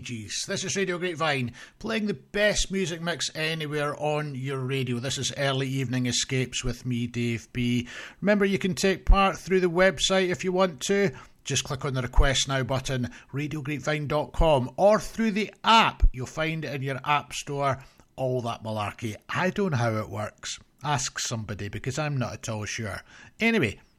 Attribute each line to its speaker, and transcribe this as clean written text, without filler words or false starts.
Speaker 1: Gees. This is Radio Grapevine, playing the best music mix anywhere on your radio. This is Early Evening Escapes with me, Dave B. Remember, you can take part through the website if you want to. Just click on the Request Now button, radiograpevine.com, or through the app. You'll find it in your app store, all that malarkey. I don't know how it works. Ask somebody, because I'm not at all sure. Anyway,